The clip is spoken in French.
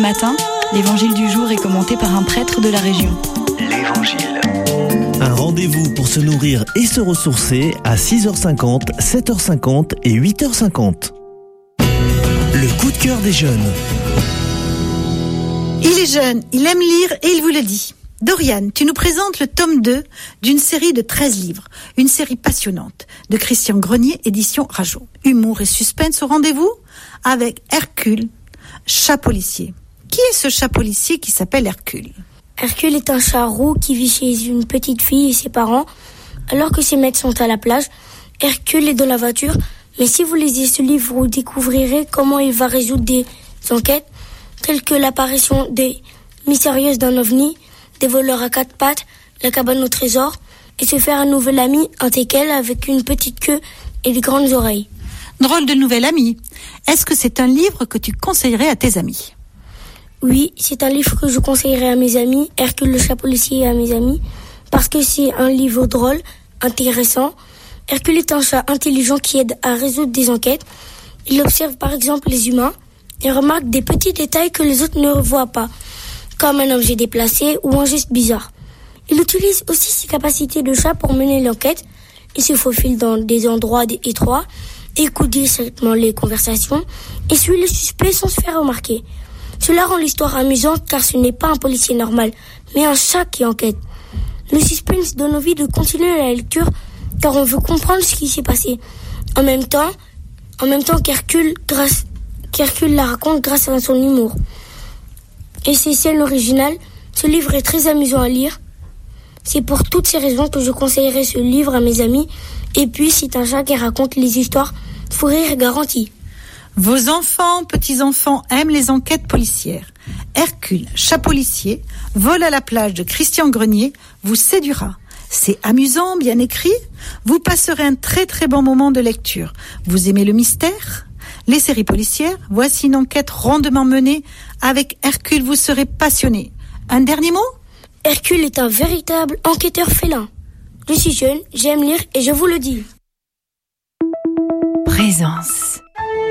matin, l'évangile du jour est commenté par un prêtre de la région. L'Évangile. Un rendez-vous pour se nourrir et se ressourcer à 6h50, 7h50 et 8h50. Le coup de cœur des jeunes. Il est jeune, il aime lire et il vous le dit. Dorian, tu nous présentes le tome 2 d'une série de 13 livres. Une série passionnante de Christian Grenier, édition Rajo. Humour et suspense au rendez-vous avec Hercule, chat policier. Qui est ce chat policier qui s'appelle Hercule ? Hercule est un chat roux qui vit chez une petite fille et ses parents. Alors que ses maîtres sont à la plage, Hercule est dans la voiture. Mais si vous lisez ce livre, vous découvrirez comment il va résoudre des enquêtes telles que l'apparition mystérieuse d'un ovni, des voleurs à quatre pattes, la cabane au trésor, et se faire un nouvel ami, un teckel avec une petite queue et des grandes oreilles. Drôle de nouvel ami. Est-ce que c'est un livre que tu conseillerais à tes amis ? Oui, c'est un livre que je conseillerais à mes amis, Hercule le chat policier et à mes amis, parce que c'est un livre drôle, intéressant. Hercule est un chat intelligent qui aide à résoudre des enquêtes. Il observe par exemple les humains et remarque des petits détails que les autres ne voient pas, comme un objet déplacé ou un geste bizarre. Il utilise aussi ses capacités de chat pour mener l'enquête. Il se faufile dans des endroits étroits, écoute discrètement les conversations et suit les suspects sans se faire remarquer. Cela rend l'histoire amusante car ce n'est pas un policier normal, mais un chat qui enquête. Le suspense donne envie de continuer la lecture car on veut comprendre ce qui s'est passé. En même temps qu'Hercule la raconte grâce à son humour. Et ses scènes originales, ce livre est très amusant à lire. C'est pour toutes ces raisons que je conseillerais ce livre à mes amis. Et puis, c'est un chat qui raconte les histoires, fou rire garanti. Vos enfants, petits-enfants aiment les enquêtes policières. Hercule, chat policier, Vol à la plage de Christian Grenier vous séduira. C'est amusant, bien écrit. Vous passerez un très très bon moment de lecture. Vous aimez le mystère ? Les séries policières, voici une enquête rondement menée. Avec Hercule, vous serez passionné. Un dernier mot ? Hercule est un véritable enquêteur félin. Je suis jeune, j'aime lire et je vous le dis. Présence.